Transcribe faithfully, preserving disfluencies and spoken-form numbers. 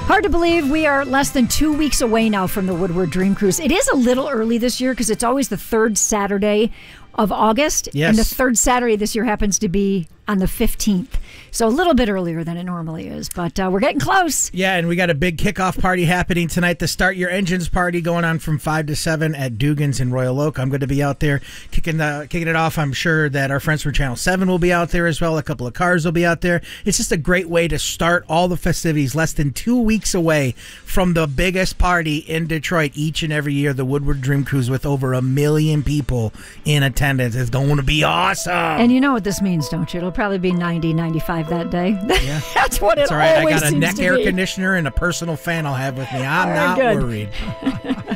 Hard to believe we are less than two weeks away now from the Woodward Dream Cruise. It is a little early this year because it's always the third Saturday of August. Yes. And the third Saturday this year happens to be on the fifteenth. So a little bit earlier than it normally is, but uh, we're getting close. Yeah, and we got a big kickoff party happening tonight. The Start Your Engines party going on from five to seven at Dugan's in Royal Oak. I'm going to be out there kicking the, kicking it off. I'm sure that our friends from Channel seven will be out there as well. A couple of cars will be out there. It's just a great way to start all the festivities less than two weeks away from the biggest party in Detroit each and every year, the Woodward Dream Cruise, with over a million people in attendance. It's going to be awesome. And you know what this means, don't you? It'll probably be ninety, ninety-five that day. Yeah. That's what it That's all right. always I got a seems neck to air be. conditioner and a personal fan I'll have with me. I'm Very not good. worried.